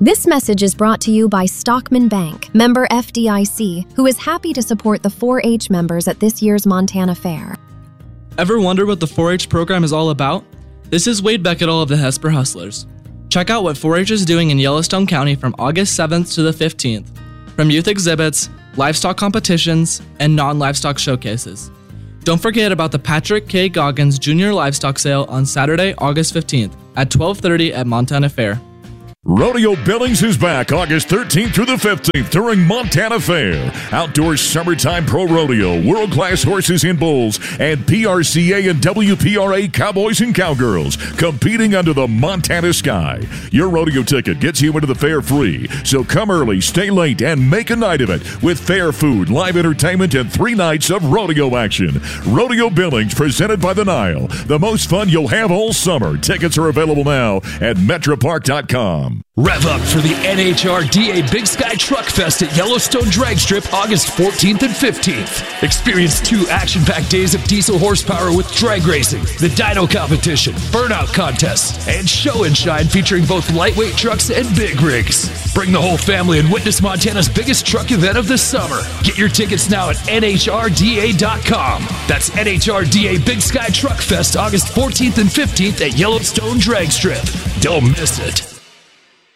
This message is brought to you by Stockman Bank, member FDIC, who is happy to support the 4-H members at this year's Montana Fair. Ever wonder what the 4-H program is all about? This is Wade Becketall of the Hesper Hustlers. Check out what 4-H is doing in Yellowstone County from August 7th to the 15th. From youth exhibits, livestock competitions, and non-livestock showcases. Don't forget about the Patrick K. Goggins Jr. Livestock Sale on Saturday, August 15th at 12:30 at Montana Fair. Rodeo Billings is back August 13th through the 15th during Montana Fair. Outdoor summertime pro rodeo, world-class horses and bulls, and PRCA and WPRA cowboys and cowgirls competing under the Montana sky. Your rodeo ticket gets you into the fair free, so come early, stay late, and make a night of it with fair food, live entertainment, and 3 nights of rodeo action. Rodeo Billings presented by the Nile. The most fun you'll have all summer. Tickets are available now at metropark.com. Rev up for the NHRDA Big Sky Truck Fest at Yellowstone Drag Strip August 14th and 15th. Experience 2 action-packed days of diesel horsepower with drag racing, the dyno competition, burnout contests, and show and shine featuring both lightweight trucks and big rigs. Bring the whole family and witness Montana's biggest truck event of the summer. Get your tickets now at NHRDA.com. That's NHRDA Big Sky Truck Fest August 14th and 15th at Yellowstone Drag Strip. Don't miss it.